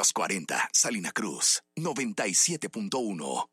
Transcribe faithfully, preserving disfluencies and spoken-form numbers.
los cuarenta, Salina Cruz, noventa y siete punto uno.